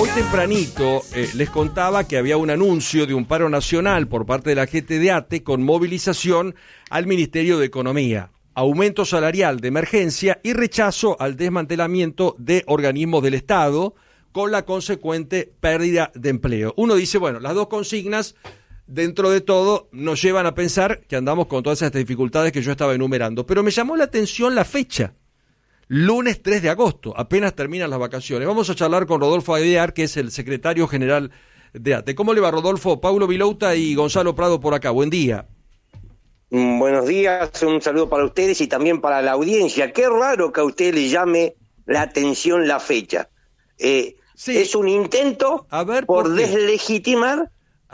Hoy tempranito les contaba que había un anuncio de un paro nacional por parte de la gente de ATE con movilización al Ministerio de Economía, aumento salarial de emergencia y rechazo al desmantelamiento de organismos del Estado con la consecuente pérdida de empleo. Uno dice, bueno, las dos consignas dentro de todo nos llevan a pensar que andamos con todas esas dificultades que yo estaba enumerando, pero me llamó la atención la fecha. Lunes 3 de agosto, apenas terminan las vacaciones. Vamos a charlar con Rodolfo Aguiar, que es el secretario general de ATE. ¿Cómo le va, Rodolfo? Paulo Vilouta y Gonzalo Prado por acá. Buen día. Buenos días, un saludo para ustedes y también para la audiencia. Qué raro que a usted le llame la atención la fecha. Sí. Es un intento por deslegitimar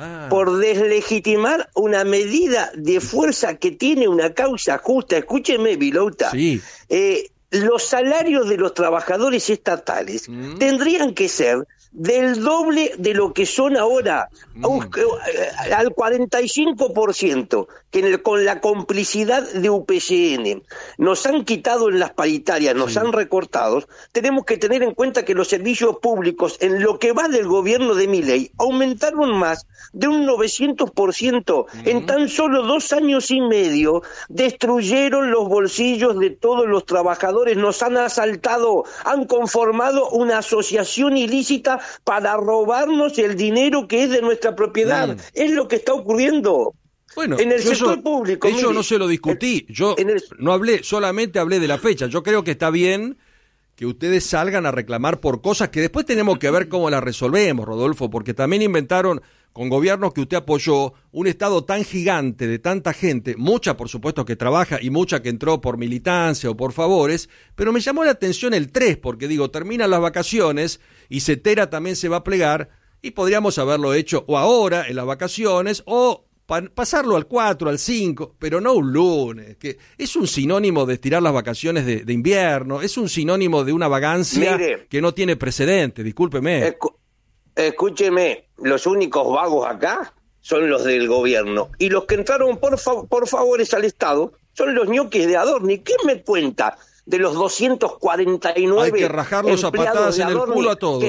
una medida de fuerza que tiene una causa justa. Escúcheme, Vilouta. Sí. Los salarios de los trabajadores estatales tendrían que ser del doble de lo que son ahora, al 45%, que con la complicidad de UPCN nos han quitado en las paritarias, nos han recortado. Tenemos que tener en cuenta que los servicios públicos, en lo que va del gobierno de Milei, aumentaron más de un 900%. En tan solo 2 años y medio destruyeron los bolsillos de todos los trabajadores, nos han asaltado, han conformado una asociación ilícita para robarnos el dinero que es de nuestra propiedad. Es lo que está ocurriendo. Bueno, en el sector público. Eso mire, no se lo discutí. Yo no hablé, solamente hablé de la fecha. Yo creo que está bien que ustedes salgan a reclamar por cosas que después tenemos que ver cómo las resolvemos, Rodolfo, porque también inventaron con gobiernos que usted apoyó un Estado tan gigante de tanta gente, mucha por supuesto que trabaja y mucha que entró por militancia o por favores, pero me llamó la atención el 3, porque digo, terminan las vacaciones y Cetera también se va a plegar y podríamos haberlo hecho o ahora en las vacaciones o pasarlo al 4, al 5, pero no un lunes, que es un sinónimo de estirar las vacaciones de invierno, es un sinónimo de una vagancia que no tiene precedente, discúlpeme. Escúcheme, los únicos vagos acá son los del gobierno, y los que entraron por favores al Estado son los ñoquis de Adorni. ¿Qué me cuenta de los 249 Hay que rajarlos a patadas en el culo a todos?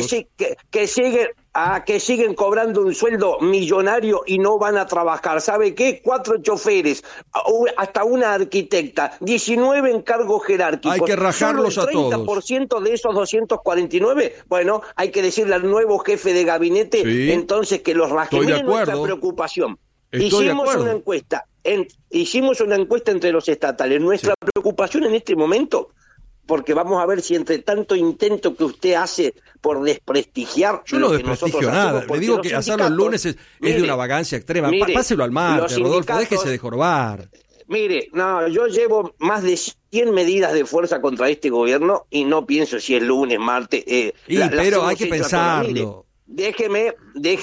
Que siguen cobrando un sueldo millonario y no van a trabajar. ¿Sabe qué? 4 choferes, hasta una arquitecta, 19 encargos jerárquicos. Hay que rajarlos a todos. El 30% de esos 249, bueno, hay que decirle al nuevo jefe de gabinete, entonces que los raje. Miren nuestra preocupación. Hicimos una encuesta entre los estatales. Nuestra preocupación en este momento, porque vamos a ver si entre tanto intento que usted hace por desprestigiar... Yo no desprestigio nada, le digo que hacerlo el lunes es de una vagancia extrema. Páselo al martes, Rodolfo, déjese de jorobar. Mire, no, yo llevo más de 100 medidas de fuerza contra este gobierno y no pienso si es lunes, martes... pero hay que pensarlo. Déjeme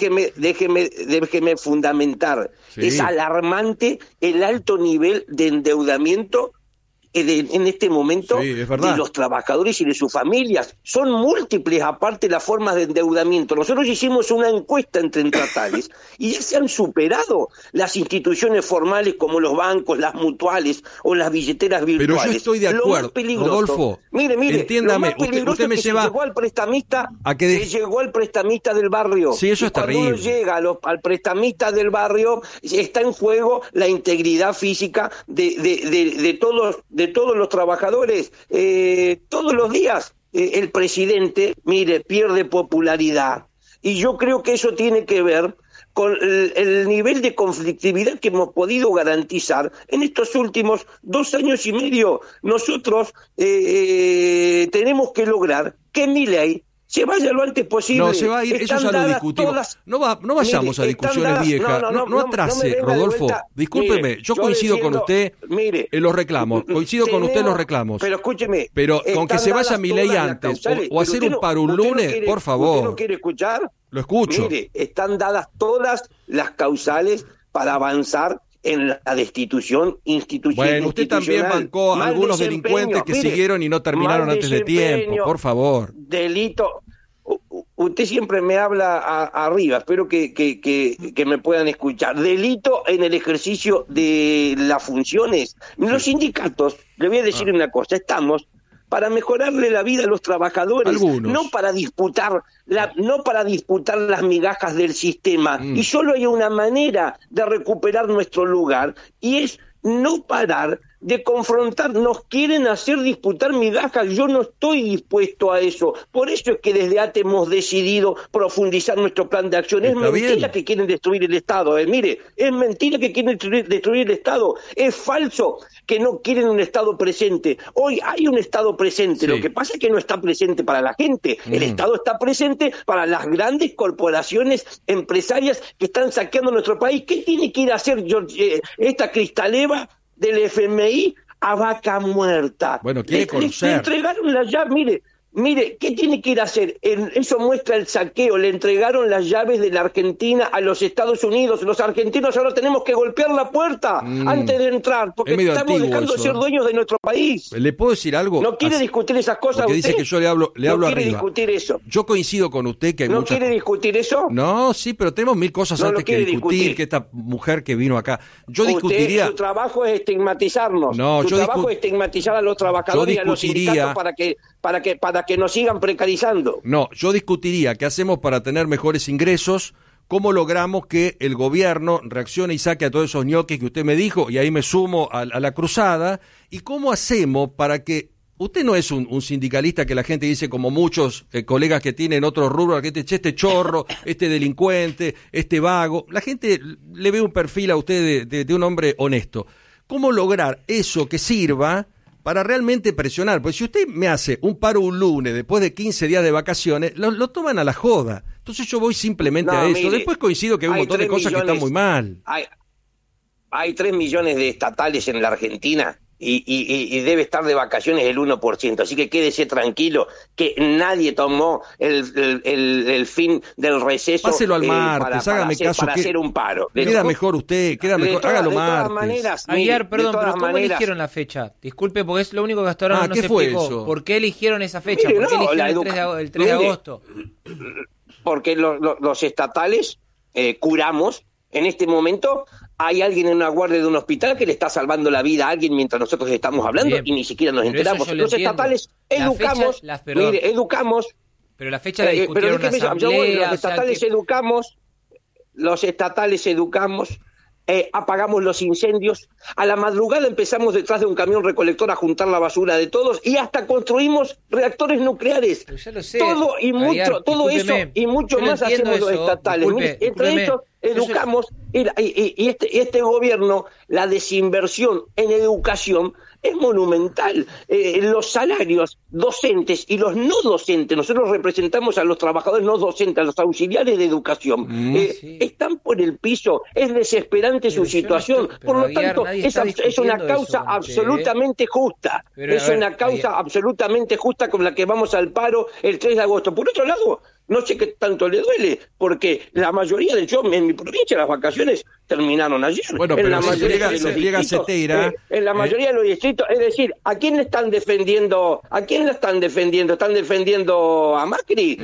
fundamentar. Sí. Es alarmante el alto nivel de endeudamiento en este momento de los trabajadores y de sus familias. Son múltiples, aparte, las formas de endeudamiento. Nosotros hicimos una encuesta entre estatales y ya se han superado las instituciones formales como los bancos, las mutuales o las billeteras virtuales. Pero yo estoy de acuerdo, Rodolfo. Mire, entiéndame, usted me lleva... Se llegó al prestamista del barrio. Sí, eso es terrible. Cuando uno llega al prestamista del barrio, está en juego la integridad física de todos los trabajadores. Todos los días el presidente, pierde popularidad. Y yo creo que eso tiene que ver con el nivel de conflictividad que hemos podido garantizar en estos últimos 2 años y medio. Nosotros tenemos que lograr que Milei se vaya lo antes posible. No, se va a ir, eso ya lo discutimos. No vayamos a discusiones viejas. No atrase, Rodolfo. Discúlpeme, yo coincido con usted en los reclamos. Coincido con usted en los reclamos. Pero escúcheme. Pero con que se vaya Milei antes o hacer un paro un lunes, por favor. ¿Usted no quiere escuchar? Lo escucho. Mire, están dadas todas las causales para avanzar en la destitución institucional. Bueno, usted también bancó a algunos delincuentes que siguieron y no terminaron antes de tiempo, por favor. Delito. Usted siempre me habla arriba, espero que me puedan escuchar. Delito en el ejercicio de las funciones. Los sindicatos, le voy a decir una cosa, estamos para mejorarle la vida a los trabajadores, Algunos. no para disputar las migajas del sistema. Y solo hay una manera de recuperar nuestro lugar, y es no parar de confrontar. Nos quieren hacer disputar migajas, yo no estoy dispuesto a eso. Por eso es que desde ATE hemos decidido profundizar nuestro plan de acción. Es mentira que quieren destruir el Estado, mire, es mentira que quieren destruir el Estado, es falso que no quieren un Estado presente. Hoy hay un Estado presente, lo que pasa es que no está presente para la gente, el Estado está presente para las grandes corporaciones empresarias que están saqueando nuestro país. ¿Qué tiene que ir a hacer esta Cristaleva del FMI a vaca muerta? Bueno, quiere conocer. Le entregaron las llaves, mire, ¿qué tiene que ir a hacer? Eso muestra el saqueo. Le entregaron las llaves de la Argentina a los Estados Unidos. Los argentinos ahora tenemos que golpear la puerta antes de entrar, porque estamos dejando de ser dueños de nuestro país. ¿Le puedo decir algo? ¿No quiere discutir esas cosas porque usted? Dice que yo le hablo ¿No quiere arriba. discutir eso? Yo coincido con usted que hay ¿No muchas... quiere discutir eso? No, sí, pero tenemos mil cosas antes que discutir, que esta mujer que vino acá. Yo discutiría... Su trabajo es estigmatizarnos. No, su trabajo es estigmatizar a los trabajadores y a los sindicatos para que nos sigan precarizando. No, yo discutiría qué hacemos para tener mejores ingresos, cómo logramos que el gobierno reaccione y saque a todos esos ñoquis que usted me dijo, y ahí me sumo a la cruzada, y cómo hacemos para que... Usted no es un sindicalista que la gente dice, como muchos colegas que tienen otros rubros, que este chorro, este delincuente, este vago. La gente le ve un perfil a usted de un hombre honesto. ¿Cómo lograr eso que sirva para realmente presionar? Porque si usted me hace un paro un lunes después de 15 días de vacaciones, lo toman a la joda. Entonces yo voy simplemente a eso. Mire, después coincido que hay un montón de cosas que están muy mal. Hay 3 millones de estatales en la Argentina y debe estar de vacaciones el 1%. Así que quédese tranquilo que nadie tomó el fin del receso. Páselo al martes, hágame caso. Para hacer un paro. Queda mejor usted, hágalo martes. Aguiar, perdón, pero ¿cómo eligieron la fecha? Disculpe, porque es lo único que hasta ahora no se explicó. Eso? ¿Por qué eligieron esa fecha? ¿Por qué eligieron el 3 de agosto? Porque los estatales curamos. En este momento hay alguien en una guardia de un hospital que le está salvando la vida a alguien mientras nosotros estamos hablando. Bien, y ni siquiera nos enteramos. Los estatales educamos, educamos. Pero la fecha la discutieron en una asamblea. Los estatales educamos, apagamos los incendios, a la madrugada empezamos detrás de un camión recolector a juntar la basura de todos y hasta construimos reactores nucleares. Pero ya lo sé, todo y Javier, mucho, todo eso y mucho más hacemos los estatales. Entre ellos educamos y este gobierno, la desinversión en educación es monumental. Los salarios docentes y los no docentes, nosotros representamos a los trabajadores no docentes, a los auxiliares de educación, están por el piso, es desesperante su situación, por lo tanto es una causa absolutamente justa, es una causa absolutamente justa con la que vamos al paro el 3 de agosto. Por otro lado, no sé qué tanto le duele, porque la mayoría en mi provincia las vacaciones terminaron ayer. Bueno, pero la mayoría se pliega Seteira. En la mayoría de los distritos, es decir, ¿a quién le están defendiendo? ¿A quién la están defendiendo? ¿Están defendiendo a Macri?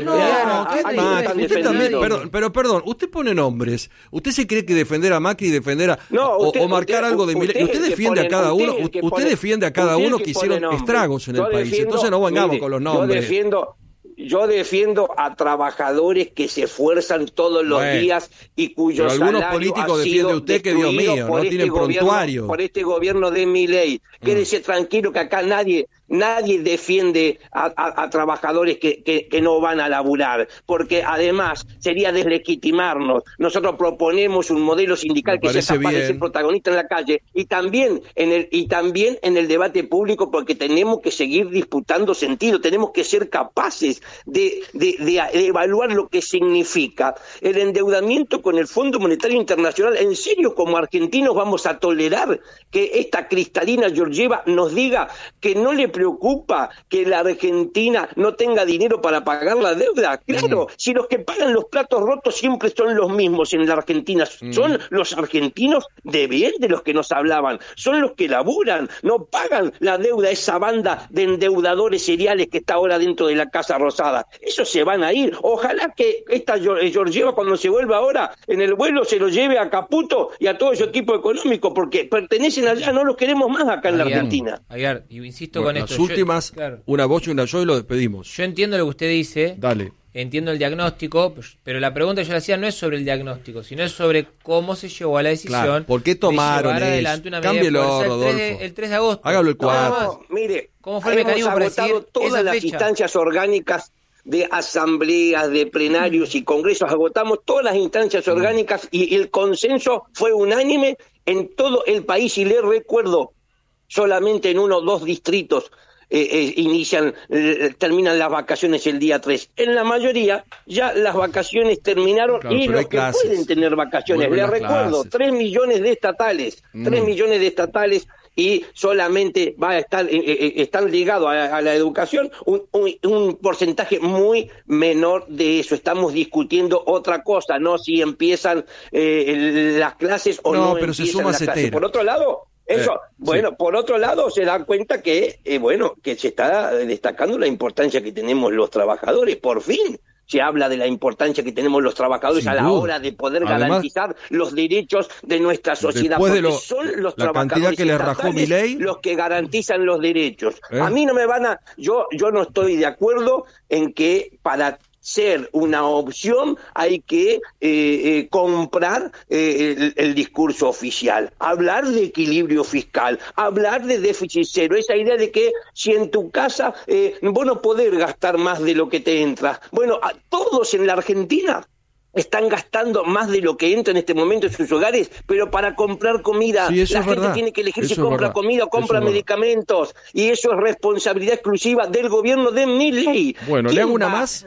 Usted también, perdón, usted pone nombres. ¿Usted se cree que defender a Macri y defender a o marcar algo de Milei? Usted defiende a cada uno, usted defiende a cada uno que hicieron estragos en el país. Entonces no vengamos con los nombres. Yo defiendo a trabajadores que se esfuerzan todos los días y cuyo salario algunos políticos ha sido usted que, Dios mío, no tienen prontuario. Por este gobierno de Milei. Quédese tranquilo que acá nadie defiende a trabajadores que no van a laburar, porque además sería deslegitimarnos. Nosotros proponemos un modelo sindical que sea capaz de ser protagonista en la calle y también en el debate público, porque tenemos que seguir disputando sentido, tenemos que ser capaces de evaluar lo que significa el endeudamiento con el Fondo Monetario Internacional. ¿En serio, como argentinos, vamos a tolerar que esta Cristalina Georgieva nos diga que no le preocupa que la Argentina no tenga dinero para pagar la deuda? Claro, si los que pagan los platos rotos siempre son los mismos en la Argentina, son los argentinos de bien de los que nos hablaban, son los que laburan, no pagan la deuda, esa banda de endeudadores seriales que está ahora dentro de la Casa Rosada. Esos se van a ir. Ojalá que esta Georgieva, cuando se vuelva ahora en el vuelo, se lo lleve a Caputo y a todo su equipo económico, porque pertenecen allá, no los queremos más acá en la Argentina. Aguiar, insisto con esto. las últimas, claro, una voz y una yo y lo despedimos. Yo entiendo lo que usted dice. Dale. Entiendo el diagnóstico, pero la pregunta que yo le hacía no es sobre el diagnóstico, sino es sobre cómo se llegó a la decisión. Claro, ¿por qué tomaron de adelante una Cámbielo, medida Rodolfo. El 3 de agosto. Hágalo el 4. No, mire, ¿cómo fue el mecanismo para decidir todas las instancias orgánicas de asambleas, de plenarios y congresos, agotamos todas las instancias orgánicas y el consenso fue unánime en todo el país, y le recuerdo, solamente en 1 o 2 distritos terminan las vacaciones el día 3. En la mayoría ya las vacaciones terminaron, claro, y los que pueden tener vacaciones, les recuerdo, 3 millones de estatales, 3 millones de estatales, y solamente va a estar están ligados a la educación un porcentaje muy menor de eso. Estamos discutiendo otra cosa, no si empiezan las clases o no pero se empiezan suma las clases. Cetera. Por otro lado, sí. Por otro lado se dan cuenta que que se está destacando la importancia que tenemos los trabajadores. Por fin se habla de la importancia que tenemos los trabajadores a la hora de poder garantizar los derechos de nuestra sociedad, porque son los trabajadores que les rajó Milei los que garantizan los derechos. A mí no me van a... Yo no estoy de acuerdo en que para ser una opción hay que comprar el discurso oficial, hablar de equilibrio fiscal, hablar de déficit cero, esa idea de que si en tu casa vos no podés gastar más de lo que te entra. Bueno, todos en la Argentina están gastando más de lo que entra en este momento en sus hogares, pero para comprar comida, la gente tiene que elegir si compra comida o compra medicamentos, y eso es responsabilidad exclusiva del gobierno de Milei. Bueno, le hago una más.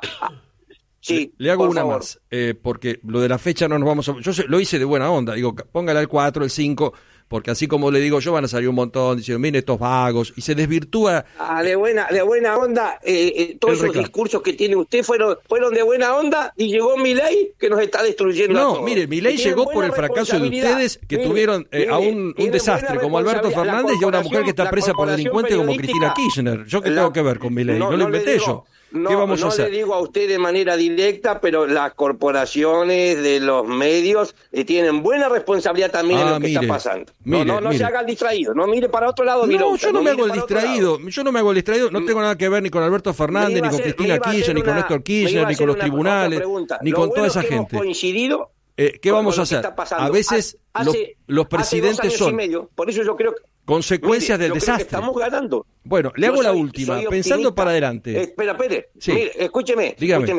Sí, le hago una más, porque lo de la fecha no nos vamos a... Yo lo hice de buena onda, digo, póngale el 4, el 5... porque así como le digo yo, van a salir un montón diciendo, miren estos vagos, y se desvirtúa. De buena onda, todos esos discursos que tiene usted fueron de buena onda, y llegó Milei que nos está destruyendo a todos. No, mire, Milei llegó por el fracaso de ustedes, que tuvieron a un desastre como Alberto Fernández y a una mujer que está presa por delincuente como Cristina Kirchner. ¿Yo qué tengo que ver con Milei? No lo inventé yo. ¿Qué vamos a hacer? No le digo a usted de manera directa, pero las corporaciones de los medios tienen buena responsabilidad también en lo que está pasando. No se haga el distraído, no mire para otro lado. Yo no me hago el distraído, no tengo nada que ver ni con Alberto Fernández, ni con Cristina Kirchner, ni con Néstor Kirchner, ni con los tribunales, ni con toda esa gente. ¿Qué vamos a hacer? A veces los presidentes son... Por eso yo creo que consecuencias del desastre. Estamos ganando. Bueno, le hago la última, pensando para adelante. Espere. Sí. Mire, escúcheme.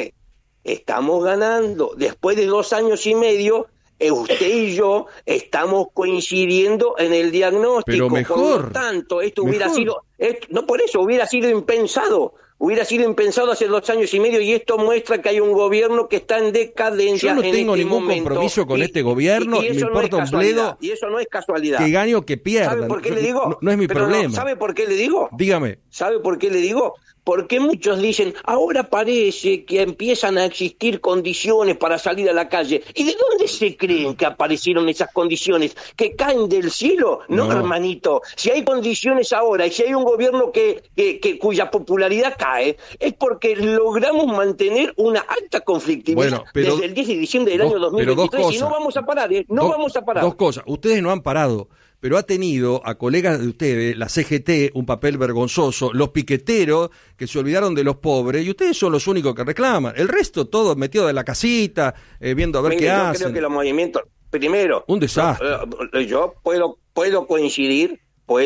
Estamos ganando. Después de 2 años y medio, usted y yo estamos coincidiendo en el diagnóstico. Pero mejor. Por lo tanto, esto hubiera sido... hubiera sido impensado. Hubiera sido impensado hace 2 años y medio, y esto muestra que hay un gobierno que está en decadencia. Yo no tengo ningún compromiso con este gobierno, y me importa un bledo. Y eso no es casualidad. Que gane o que pierda. ¿Sabe por qué le digo? No es mi problema. ¿Sabe por qué le digo? Dígame. ¿Sabe por qué le digo? Porque muchos dicen, ahora parece que empiezan a existir condiciones para salir a la calle. ¿Y de dónde se creen que aparecieron esas condiciones? ¿Que caen del cielo? No, hermanito. Si hay condiciones ahora y si hay un gobierno cuya popularidad cae, es porque logramos mantener una alta conflictividad desde el 10 de diciembre del año 2023. Y no vamos a parar, vamos a parar. 2 cosas. Ustedes no han parado, pero ha tenido a colegas de ustedes, la CGT, un papel vergonzoso, los piqueteros que se olvidaron de los pobres, y ustedes son los únicos que reclaman. El resto todo metido de la casita, viendo a ver qué hacen. Yo creo que los movimientos, primero, un desastre. Yo puedo coincidir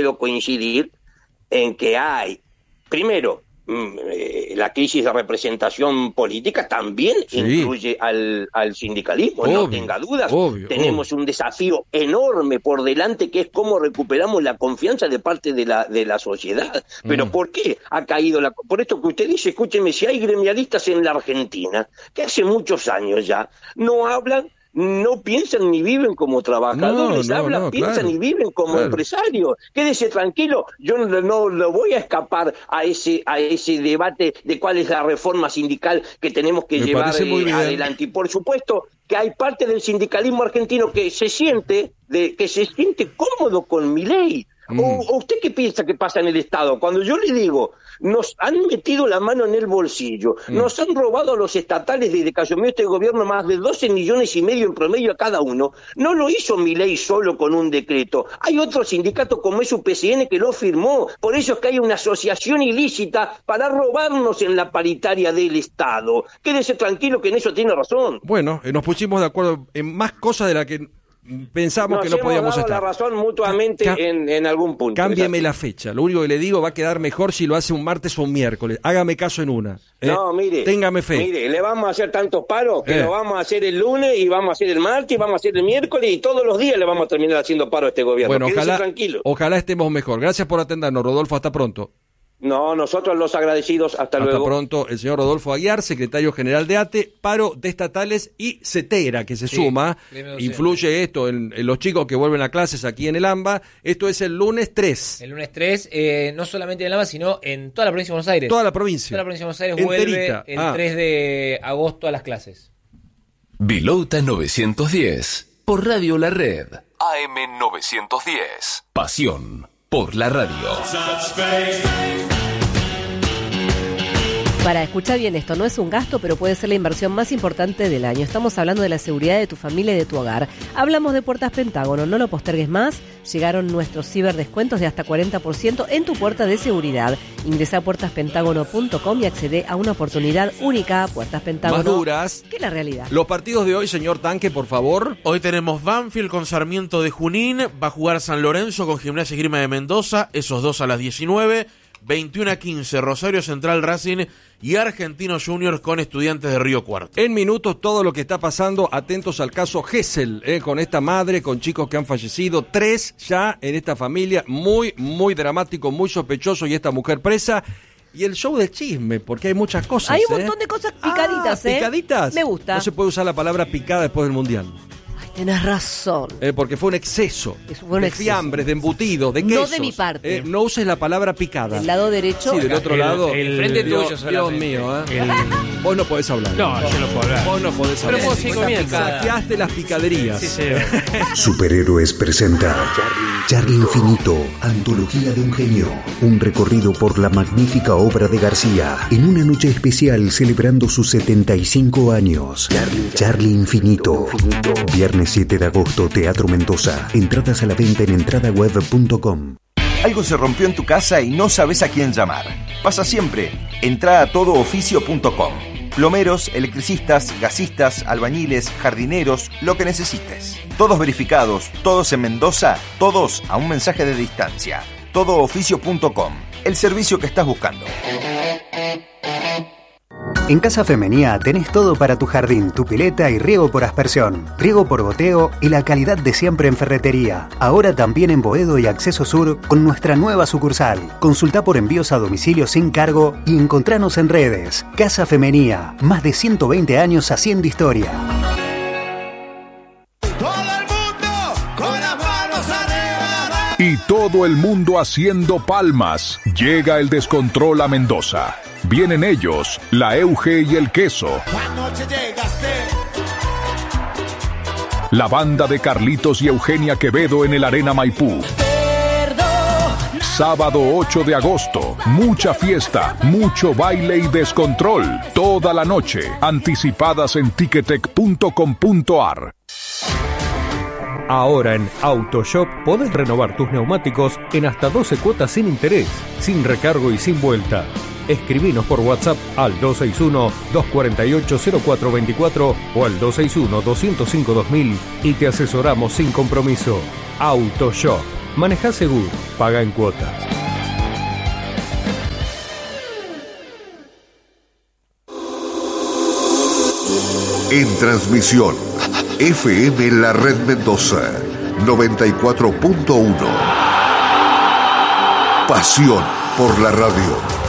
en que hay, primero, la crisis de representación política también incluye al sindicalismo, no tenga dudas. Tenemos un desafío enorme por delante, que es cómo recuperamos la confianza de parte de la sociedad. Pero ¿por qué ha caído por esto que usted dice? Escúcheme, si hay gremialistas en la Argentina que hace muchos años ya no hablan, no piensan ni viven como trabajadores, piensan y viven como empresarios. Quédese tranquilo, yo no voy a escapar a ese debate de cuál es la reforma sindical que tenemos que llevar adelante. Y por supuesto que hay parte del sindicalismo argentino que se siente cómodo con Milei. ¿O usted qué piensa que pasa en el Estado? Cuando yo le digo, nos han metido la mano en el bolsillo, nos han robado a los estatales desde que asumió este gobierno más de 12,5 millones en promedio a cada uno, no lo hizo Milei solo con un decreto. Hay otro sindicato como es UPCN que lo firmó. Por eso es que hay una asociación ilícita para robarnos en la paritaria del Estado. Quédese tranquilo que en eso tiene razón. Bueno, nos pusimos de acuerdo en más cosas de las que pensamos que no podíamos estar. La razón mutuamente en algún punto. Cámbiame la fecha. Lo único que le digo, va a quedar mejor si lo hace un martes o un miércoles. Hágame caso en una. No, mire. Téngame fe. Mire, le vamos a hacer tantos paros que lo vamos a hacer el lunes y vamos a hacer el martes y vamos a hacer el miércoles y todos los días le vamos a terminar haciendo paro a este gobierno. Bueno, ojalá estemos mejor. Gracias por atendernos, Rodolfo. Hasta pronto. No, nosotros los agradecidos. Hasta luego. Hasta pronto, el señor Rodolfo Aguiar, secretario general de ATE, paro de estatales y CETERA, que se suma. Influye esto en los chicos que vuelven a clases aquí en el AMBA. Esto es el lunes 3. El lunes 3, no solamente en el AMBA, sino en toda la provincia de Buenos Aires. Toda la provincia. Toda la provincia de Buenos Aires vuelve el 3 de agosto a las clases. Vilota 910, por Radio La Red. AM 910. Pasión por la radio. Para, escuchar bien esto, no es un gasto, pero puede ser la inversión más importante del año. Estamos hablando de la seguridad de tu familia y de tu hogar. Hablamos de Puertas Pentágono, no lo postergues más. Llegaron nuestros ciberdescuentos de hasta 40% en tu puerta de seguridad. Ingresa a puertaspentagono.com y accede a una oportunidad única. Puertas Pentágono. Más duras que la realidad. Los partidos de hoy, señor Tanque, por favor. Hoy tenemos Banfield con Sarmiento de Junín. Va a jugar San Lorenzo con Gimnasia y Esgrima de Mendoza. Esos dos a las 19. 21:15, Rosario Central Racing y Argentinos Juniors con Estudiantes de Río Cuarto. En minutos todo lo que está pasando, atentos al caso Gesell, con esta madre, con chicos que han fallecido, 3 ya en esta familia, muy, muy dramático, muy sospechoso y esta mujer presa. Y el show del chisme, porque hay muchas cosas. Hay un montón de cosas picaditas, ¿Picaditas? Me gusta. No se puede usar la palabra picada después del Mundial. Tenés razón. Porque fue un exceso. Fue un de fiambres, de embutidos, de quesos. No de mi parte. No uses la palabra picada. Del lado derecho. Sí, del otro lado. El frente tuyo solamente. Dios mío, Vos no podés hablar. No, yo no puedo hablar. Vos no podés hablar. Pero vos sí comienza. Saqueaste las picaderías. Sí. Superhéroes presenta Charlie Infinito, antología de un genio. Un recorrido por la magnífica obra de García en una noche especial celebrando sus 75 años. Charlie Infinito. Viernes 7 de agosto, Teatro Mendoza. Entradas a la venta en entradaweb.com. Algo se rompió en tu casa y no sabes a quién llamar. Pasa siempre. Entra a todooficio.com. Plomeros, electricistas, gasistas, albañiles, jardineros, lo que necesites. Todos verificados, todos en Mendoza, todos a un mensaje de distancia. Todooficio.com. El servicio que estás buscando. En Casa Femenía tenés todo para tu jardín, tu pileta y riego por aspersión, riego por goteo y la calidad de siempre en ferretería. Ahora también en Boedo y Acceso Sur con nuestra nueva sucursal. Consulta por envíos a domicilio sin cargo y encontranos en redes. Casa Femenía, más de 120 años haciendo historia. Y todo el mundo haciendo palmas. Llega el descontrol a Mendoza. Vienen ellos, la Euge y el Queso. La banda de Carlitos y Eugenia Quevedo en el Arena Maipú. Sábado 8 de agosto, mucha fiesta, mucho baile y descontrol. Toda la noche, anticipadas en ticketek.com.ar. Ahora en AutoShop podés renovar tus neumáticos en hasta 12 cuotas sin interés, sin recargo y sin vuelta. Escribinos por WhatsApp al 261-248-0424 o al 261-205-2000 y te asesoramos sin compromiso. AutoShop. Manejá seguro. Paga en cuotas. En transmisión, FM La Red Mendoza, 94.1. Pasión por la radio.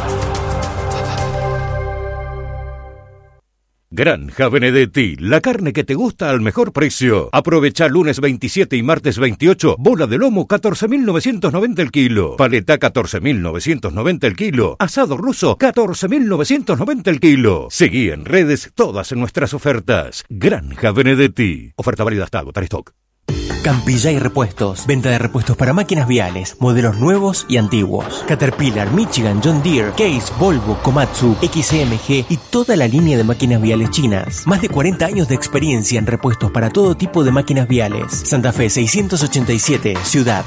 Granja Benedetti, la carne que te gusta al mejor precio. Aprovecha lunes 27 y martes 28, bola de lomo 14.990 el kilo, paleta 14.990 el kilo, asado ruso 14.990 el kilo. Seguí en redes todas nuestras ofertas. Granja Benedetti. Oferta válida hasta agotar stock. Campillay Repuestos. Venta de repuestos para máquinas viales, modelos nuevos y antiguos. Caterpillar, Michigan, John Deere, Case, Volvo, Komatsu, XMG y toda la línea de máquinas viales chinas. Más de 40 años de experiencia en repuestos para todo tipo de máquinas viales. Santa Fe 687, Ciudad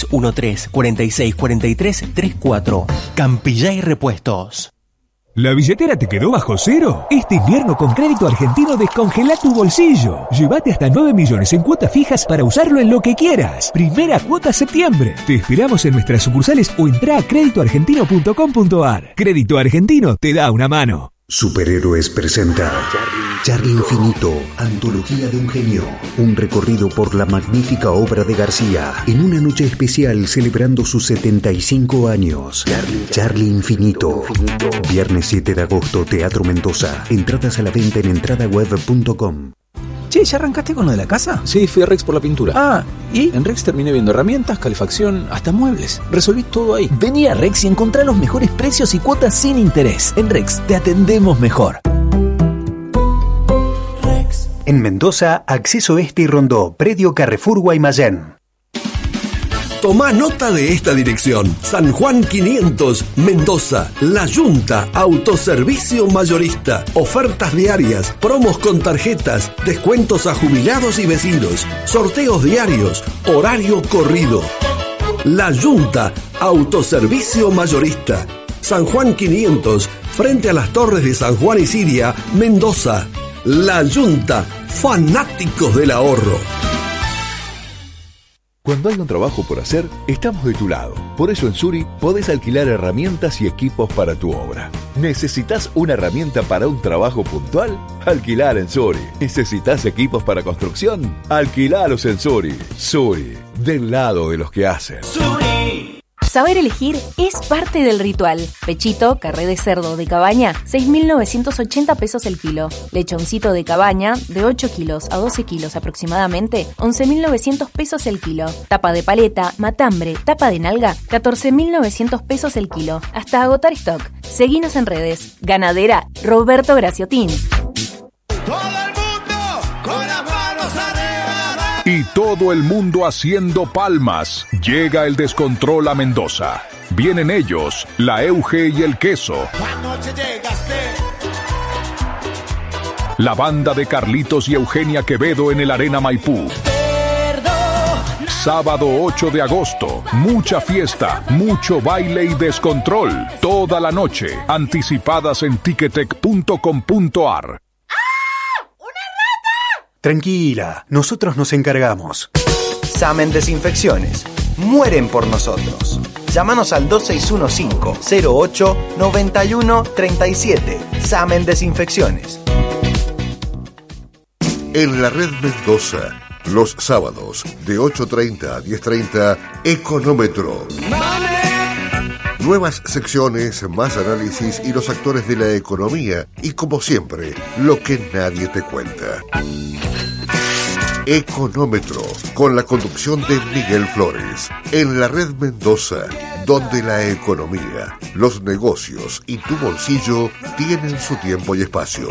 2613-4643-34. Campillay Repuestos. ¿La billetera te quedó bajo cero? Este invierno con Crédito Argentino descongela tu bolsillo. Llévate hasta 9 millones en cuotas fijas para usarlo en lo que quieras. Primera cuota septiembre. Te esperamos en nuestras sucursales o entra a creditoargentino.com.ar. Crédito Argentino te da una mano. Superhéroes presenta Charlie Infinito, antología de un genio. Un recorrido por la magnífica obra de García en una noche especial celebrando sus 75 años. Charlie Infinito. Viernes 7 de agosto, Teatro Mendoza. Entradas a la venta en entradaweb.com. Che, ¿ya arrancaste con lo de la casa? Sí, fui a Rex por la pintura. Ah, ¿y? En Rex terminé viendo herramientas, calefacción, hasta muebles. Resolví todo ahí. Vení a Rex y encontrá los mejores precios y cuotas sin interés. En Rex te atendemos mejor. En Mendoza, Acceso Este y Rondó, predio Carrefour Guaymallén. Tomá nota de esta dirección. San Juan 500, Mendoza. La Yunta, autoservicio mayorista. Ofertas diarias, promos con tarjetas, descuentos a jubilados y vecinos, sorteos diarios, horario corrido. La Yunta, autoservicio mayorista. San Juan 500, frente a las torres de San Juan y Siria, Mendoza. La Yunta, fanáticos del ahorro. Cuando hay un trabajo por hacer, estamos de tu lado. Por eso en Suri podés alquilar herramientas y equipos para tu obra. ¿Necesitas una herramienta para un trabajo puntual? Alquilar en Suri. ¿Necesitas equipos para construcción? Alquilalos en Suri. Suri, del lado de los que hacen. Suri. Saber elegir es parte del ritual. Pechito, carré de cerdo de cabaña, 6.980 pesos el kilo. Lechoncito de cabaña, de 8 kilos a 12 kilos aproximadamente, 11.900 pesos el kilo. Tapa de paleta, matambre, tapa de nalga, 14.900 pesos el kilo. Hasta agotar stock. Seguinos en redes. Ganadera Roberto Graciotín. Y todo el mundo haciendo palmas. Llega el descontrol a Mendoza. Vienen ellos, la Euge y el Queso. La banda de Carlitos y Eugenia Quevedo en el Arena Maipú. Sábado 8 de agosto, mucha fiesta, mucho baile y descontrol. Toda la noche, anticipadas en ticketek.com.ar. Tranquila, nosotros nos encargamos. Samen Desinfecciones. Mueren por nosotros. Llámanos al 2615-08-9137. Samen Desinfecciones. En la Red Mendoza, los sábados de 8:30 a 10:30, Económetro. Nuevas secciones, más análisis y los actores de la economía. Y como siempre, lo que nadie te cuenta. Económetro, con la conducción de Miguel Flores, en la Red Mendoza, donde la economía, los negocios y tu bolsillo tienen su tiempo y espacio.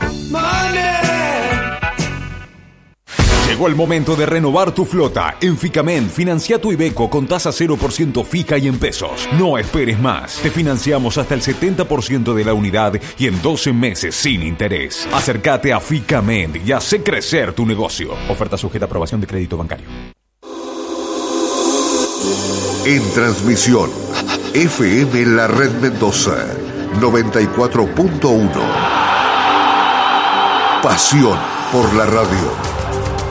Llegó el momento de renovar tu flota. En Ficamen, financia tu Iveco con tasa 0% fija y en pesos. No esperes más. Te financiamos hasta el 70% de la unidad y en 12 meses sin interés. Acércate a Ficamen y hace crecer tu negocio. Oferta sujeta a aprobación de crédito bancario. En transmisión, FM La Red Mendoza, 94.1. Pasión por la radio.